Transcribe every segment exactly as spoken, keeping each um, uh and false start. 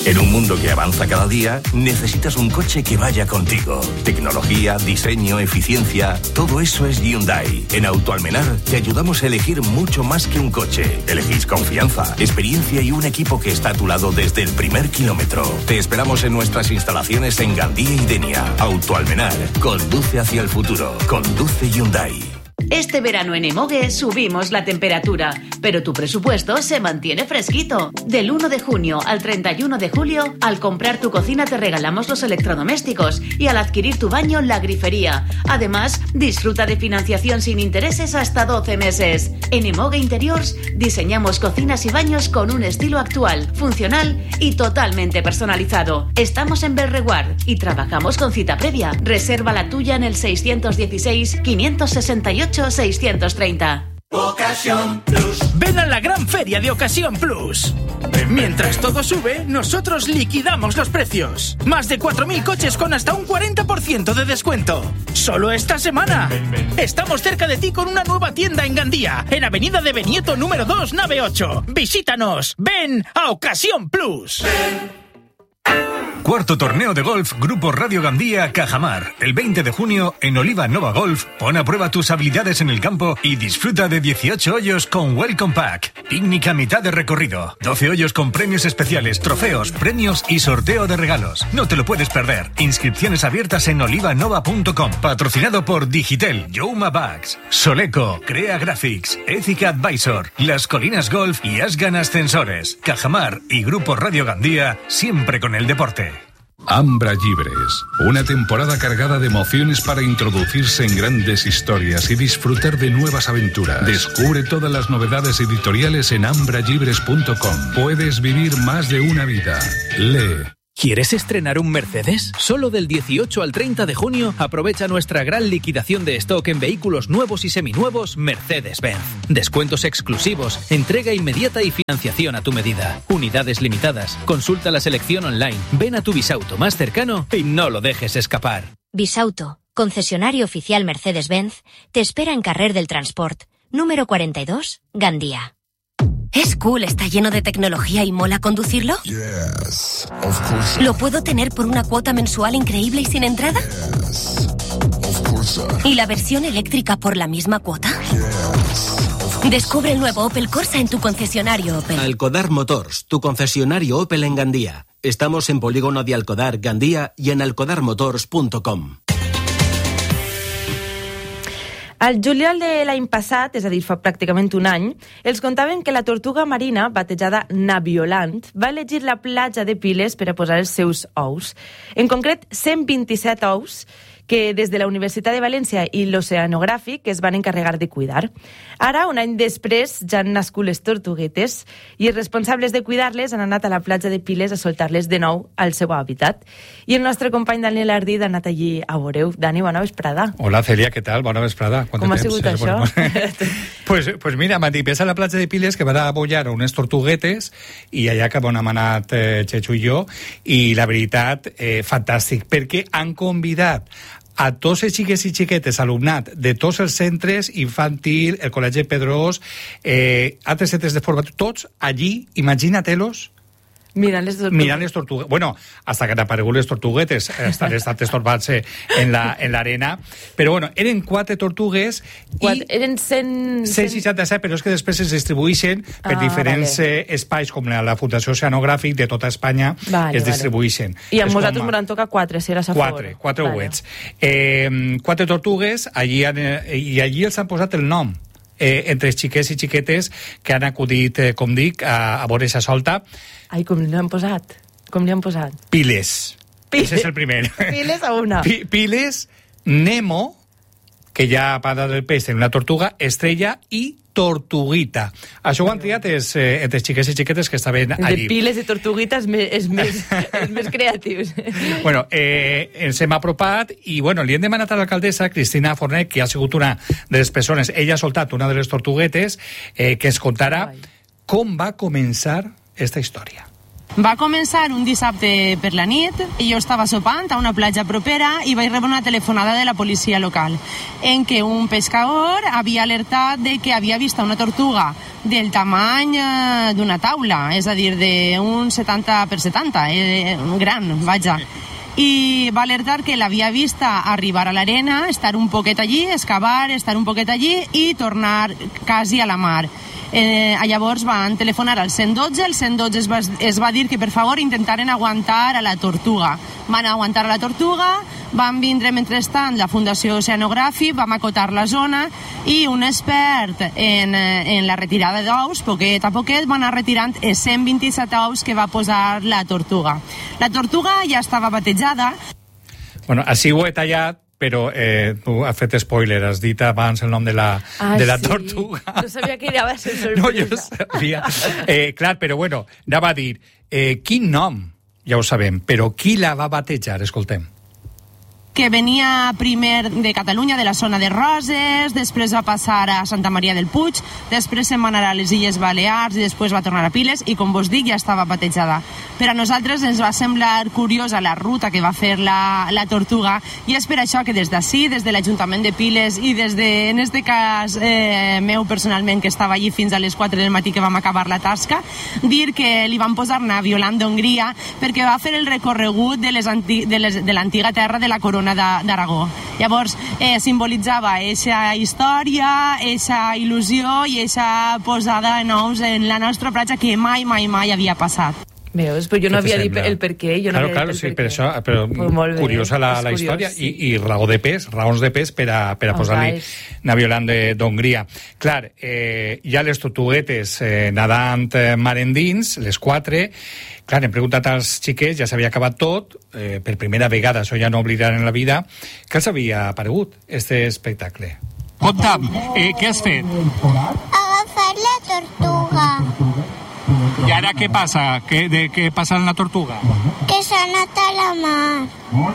En un mundo que avanza cada día, necesitas un coche que vaya contigo. Tecnología, diseño, eficiencia, todo eso es Hyundai. En Autoalmenar te ayudamos a elegir mucho más que un coche. Elegís confianza, experiencia y un equipo que está a tu lado desde el primer kilómetro. Te esperamos en nuestras instalaciones en Gandía y Denia. Autoalmenar, conduce hacia el futuro. Conduce Hyundai. Este verano en Emogue subimos la temperatura, pero tu presupuesto se mantiene fresquito. Del uno de junio al treinta y uno de julio, al comprar tu cocina te regalamos los electrodomésticos y al adquirir tu baño, la grifería. Además, disfruta de financiación sin intereses hasta doce meses. En Emogue Interiors diseñamos cocinas y baños con un estilo actual, funcional y totalmente personalizado. Estamos en Belreguard y trabajamos con cita previa. Reserva la tuya en el seiscientos dieciséis, quinientos sesenta y ocho, seiscientos treinta. Ocasión Plus. Ven a la gran feria de Ocasión Plus. Mientras todo sube, nosotros liquidamos los precios. Más de cuatro mil coches con hasta un cuarenta por ciento de descuento. Solo esta semana. Estamos cerca de ti con una nueva tienda en Gandía, en Avenida de Benieto número dos, nave ocho. Visítanos. Ven a Ocasión Plus. Ven. Cuarto torneo de golf Grupo Radio Gandía Cajamar. El veinte de junio en Oliva Nova Golf. Pon a prueba tus habilidades en el campo y disfruta de dieciocho hoyos con Welcome Pack. Picnic a mitad de recorrido. doce hoyos con premios especiales, trofeos, premios y sorteo de regalos. No te lo puedes perder. Inscripciones abiertas en olivanova punto com. Patrocinado por Digitel, Youma Bags, Soleco, Crea Graphics, Ethica Advisor, Las Colinas Golf y Asgan Ascensores. Cajamar y Grupo Radio Gandía, siempre con el deporte. Ambra Llibres, una temporada cargada de emociones para introducirse en grandes historias y disfrutar de nuevas aventuras. Descubre todas las novedades editoriales en ambra llibres punto com. Puedes vivir más de una vida. Lee. ¿Quieres estrenar un Mercedes? Solo del dieciocho al treinta de junio aprovecha nuestra gran liquidación de stock en vehículos nuevos y seminuevos Mercedes-Benz. Descuentos exclusivos, entrega inmediata y financiación a tu medida. Unidades limitadas. Consulta la selección online. Ven a tu Bisauto más cercano y no lo dejes escapar. Bisauto, concesionario oficial Mercedes-Benz, te espera en Carrer del Transport, número cuarenta y dos, Gandía. ¿Es cool, está lleno de tecnología y mola conducirlo? Yes, of course. ¿Lo puedo tener por una cuota mensual increíble y sin entrada? Yes, of course. ¿Y la versión eléctrica por la misma cuota? Yes, of course. Descubre el nuevo Opel Corsa en tu concesionario Opel. Alcodar Motors, tu concesionario Opel en Gandía. Estamos en Polígono de Alcodar, Gandía y en alcodar motors punto com. Al juliol de l'any passat, és a dir, fa pràcticament un any, els contaven que la tortuga marina, batejada Naviolant, va elegir la platja de Piles per a posar els seus ous. En concret, cent vint-i-set ous que des de la Universitat de València i l'Oceanogràfic es van encarregar de cuidar. Ara, un any després, ja han nascut les tortuguetes i els responsables de cuidar-les han anat a la platja de Piles a soltar-les de nou al seu hàbitat. I el nostre company Daniel Ardid ha anat allí a veure-ho. Dani, bona vesprada. Hola, Celia, què tal? Bona vesprada. Com ha sigut eh, això? pues, pues mira, m'han dit, ves a la platja de Piles que va a bollar unes tortuguetes i allà que on hem anat eh, Chechu i jo, i la veritat, eh, fantàstic, perquè han convidat a tots els xiques i xiquetes, alumnat de tots els centres, infantil, el Col·legi Pedrós, eh, altres centres de formació, tots allí, imagina-te-los, mirant les tortuguetes. Mirant les tortuguetes. Bueno, hasta que han aparegut les tortuguetes, estan estat estorbant-se en la en l'arena. Però bueno, eren quatre tortugues Quatre, i... eren cent... cent seixanta-set, però és que després es distribueixen per ah, diferents vale. eh, espais, com la, la Fundació Oceanogràfic de tota Espanya, vale, es distribueixen. Vale. I amb és vosaltres com... m'han tocat quatre, si eres a favor. Quatre, quatre vale. uets. Eh, quatre tortugues, allí han, i allí els han posat el nom. Eh, entre xiquets i xiquetes que han acudit, eh, com dic, a, a veure aquesta solta. Ai, com li han posat? Com li han posat? Piles. Piles. Ese és el primer. Piles a una. P Piles, Nemo, que ja ha parat el peix en una tortuga, Estrella i Tortuguita. Això ho han triat els, eh, entre xiquets i xiquetes que estaven allí. De piles i tortuguites és més, és més creatius. Bueno, eh, ens hem apropat i bueno, li hem demanat a l'alcaldessa Cristina Fornet, que ha sigut una de les persones, ella ha soltat una de les tortuguetes, eh, que ens contara com va començar esta història. Va començar un dissabte per la nit i jo estava sopant a una platja propera i vaig rebre una telefonada de la policia local en què un pescador havia alertat de que havia vist una tortuga del tamany d'una taula, és a dir, d'un setanta per setanta, eh, gran, vaja. I va alertar que l'havia vista arribar a l'arena, estar un poquet allí, excavar, estar un poquet allí i tornar quasi a la mar. Eh, llavors van telefonar al cent dotze, el cent dotze es va, es va dir que per favor intentaren aguantar a la tortuga. Van aguantar a la tortuga, van vindre mentrestant la Fundació Oceanogràfic, vam acotar la zona i un expert en, en la retirada d'ous, poquet a poquet, van anar retirant els cent vint-i-set ous que va posar la tortuga. La tortuga ja estava batejada. Bueno, així ho he tallat, però eh, tu has fet spoiler, has dit abans el nom de la, ah, de la sí. tortuga. No sabia que anava a ser sorpresa. No, jo sabia. Eh, clar, però bueno, anava a dir, eh, quin nom, ja ho sabem, però qui la va batejar? Escoltem. Que venia primer de Catalunya, de la zona de Roses, després va passar a Santa Maria del Puig, després se'n va anar a les Illes Balears i després va tornar a Piles i, com vos dic, ja estava batejada. Per a nosaltres ens va semblar curiosa la ruta que va fer la, la tortuga i és per això que des d'ací, des de l'Ajuntament de Piles i des de, en este cas eh, meu personalment, que estava allí fins a les quatre del matí que vam acabar la tasca, dir que li van posar Naviolant d'Hongria perquè va fer el recorregut de, les anti, de, les, de l'antiga terra de la corona d'Aragó. Llavors, eh, simbolitzava eixa història, eixa il·lusió i eixa posada en ous en la nostra platja que mai, mai, mai havia passat. Veus? Però jo no havia dit el per què. Jo no claro, havia claro, dit sí, el per això, però pues curiosa la, la curiós, història sí. i, i raó de pes, raons de pes per a, per a Oh, posar-li guys. Naviolant d'Hongria. Clar, eh, hi ha les tortuguetes eh, nadant eh, mar endins, les quatre. Clar, hem preguntat als xiquets, ja s'havia acabat tot, eh, per primera vegada, això ja no oblidaran en la vida, que els havia aparegut, este espectacle. Conta'm, eh, què has fet? Agafar la tortuga. I ara què passa? Què, de, què passa amb la tortuga? Que s'ha anat a la mar.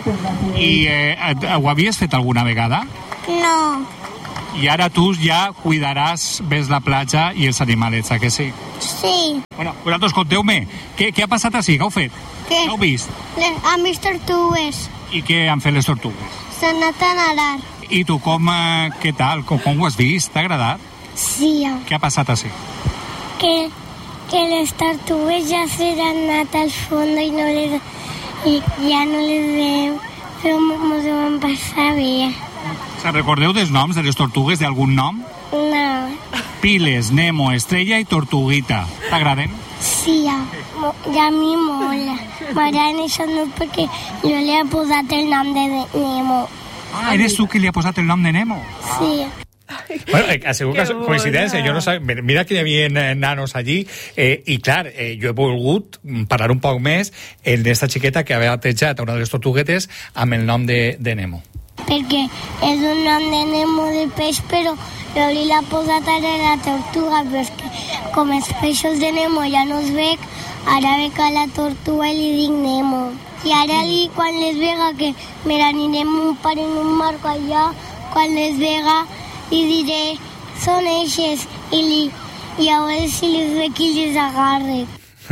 I eh, ho havies fet alguna vegada? No. I ara tu ja cuidaràs més la platja i els animalets, que sí? Sí. Bueno, vosaltres conteu-me, què, què ha passat així? Què heu fet? Què? Què heu vist? Les, han vist tortugues. I què han fet les tortugues? S'han anat a nedar. I tu com, eh, què tal? Com, com ho has vist? T'ha agradat? Sí. Què ha passat així? Que, que les tortugues ja s'han anat al fons i, no les, i ja no les veu, però ens ho vam passar bé. Se'n recordeu dels noms de les tortugues, d'algun nom? No. Piles, Nemo, Estrella i Tortuguita. T'agraden? Sí, ja. I a mi mola. M'agraden això no perquè jo li he posat el nom de Nemo. Ah, eres tu qui li ha posat el nom de Nemo? Sí. Bueno, ha sigut una coincidència, jo no sabia, mira que hi havia nanos allí, eh, i clar, eh, jo he volgut parar un poc més en aquesta xiqueta que havia batejat a una de les tortuguetes amb el nom de, de Nemo. Perquè és un nom de Nemo de peix, però l'Oli l'ha posat ara a la tortuga, perquè com els peixos de Nemo ja no es veig, ara veig a la tortuga i li dic Nemo. I ara li, quan les vega, que me l'anirem un par en un marco allà, quan les vega, i diré, són eixes, i, li, i a veure si les veig i les agarre.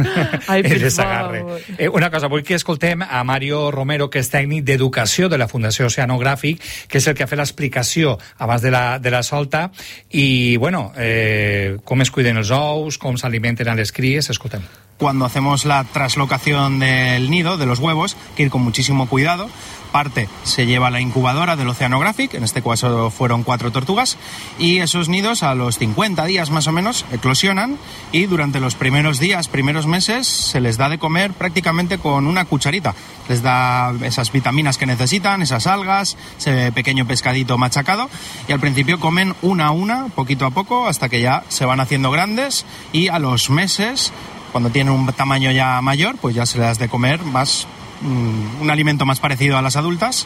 Ai, per les agarre. Eh, una cosa, vull que escoltem a Mario Romero, que és tècnic d'educació de la Fundació Oceanogràfic, que és el que ha fet l'explicació abans de la, de la solta, i, bueno, eh, com es cuiden els ous, com s'alimenten a les cries, escoltem. Cuando hacemos la traslocación del nido, de los huevos, que ir con muchísimo cuidado. Parte se lleva a la incubadora del Oceanographic, en este caso fueron cuatro tortugas, y esos nidos a los cincuenta días más o menos eclosionan y durante los primeros días, primeros meses, se les da de comer prácticamente con una cucharita. Les da esas vitaminas que necesitan, esas algas, ese pequeño pescadito machacado, y al principio comen una a una, poquito a poco, hasta que ya se van haciendo grandes y a los meses, cuando tienen un tamaño ya mayor, pues ya se les da de comer más, un alimento más parecido a las adultas,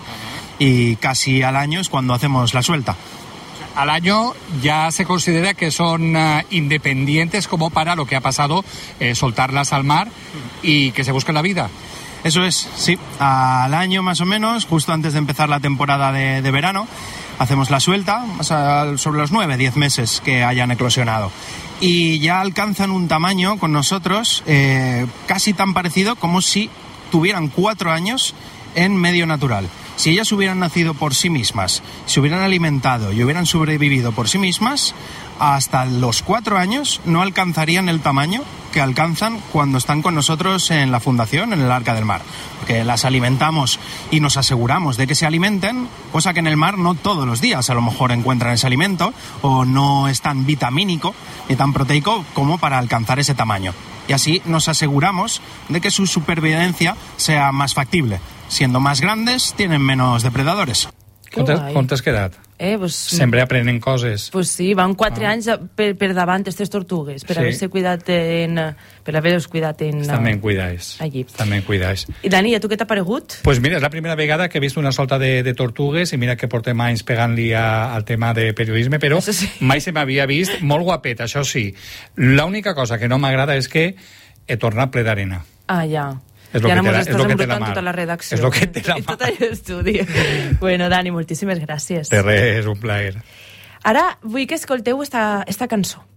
y casi al año es cuando hacemos la suelta. Al año ya se considera que son uh, independientes como para lo que ha pasado, eh, soltarlas al mar y que se busquen la vida. Eso es, sí. Al año más o menos, justo antes de empezar la temporada de, de verano, hacemos la suelta, o sea, sobre los nueve, diez meses que hayan eclosionado. Y ya alcanzan un tamaño con nosotros eh, casi tan parecido como si tuvieran cuatro años en medio natural. Si ellas hubieran nacido por sí mismas, se hubieran alimentado y hubieran sobrevivido por sí mismas, hasta los cuatro años no alcanzarían el tamaño que alcanzan cuando están con nosotros en la fundación, en el Arca del Mar. Porque las alimentamos y nos aseguramos de que se alimenten, cosa que en el mar no todos los días a lo mejor encuentran ese alimento, o no es tan vitamínico ni tan proteico como para alcanzar ese tamaño. Y así nos aseguramos de que su supervivencia sea más factible. Siendo más grandes, tienen menos depredadores. Com t'has quedat? Eh, pues, Sempre aprenen coses. Pues sí, van quatre ah. anys per, per davant aquestes tortugues, per sí. haver-se cuidat en... per haver-los cuidat en... Estan ben cuidats. Allí. Estan ben cuidats. I Dani, a tu què t'ha paregut? Pues mira, és la primera vegada que he vist una solta de, de tortugues, i mira que portem anys pegant-li a, al tema de periodisme, però sí. mai se m'havia vist molt guapet, això sí. L'única cosa que no m'agrada és que he tornat ple d'arena. Ah, ja. És lo ja que, no la, estàs és lo que té la embrutant mar. tota la redacció. És lo que té la mar. Tot l'estudi. Bueno, Dani, moltíssimes gràcies. De res, un plaer. Ara vull que escolteu esta, esta cançó.